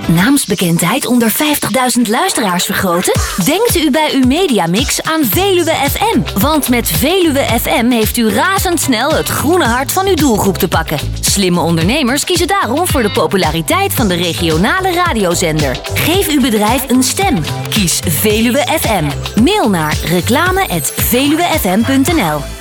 naamsbekendheid onder 50.000 luisteraars vergroten? Denkt u bij uw mediamix aan Veluwe FM. Want met Veluwe FM heeft u razendsnel het groene hart van uw doelgroep te pakken. Slimme ondernemers kiezen daarom voor de populariteit van de regionale radiozender. Geef uw bedrijf een stem. Kies Veluwe FM. Mail naar reclame@veluwefm.nl.